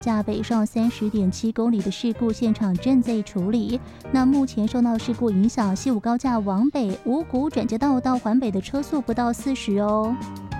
架北上30.7公里的事故现场正在处理。那目前受到事故影响，西武高架往北五股转接道到环北的车速不到40哦。